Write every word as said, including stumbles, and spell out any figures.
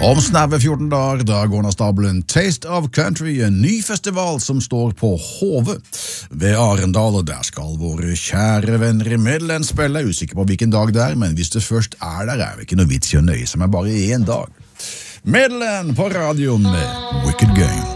Om snaue fjorten dager, da går den av stabelen Taste of Country, en ny festival som står på Hove ved Arendal, og der skal våre kjære venner i Midland spille. Jeg er usikker på hvilken dag det er, men hvis det først er der, er det ikke noe vits i å nøye seg med bare en dag. Midland på radioen med Wicked Game.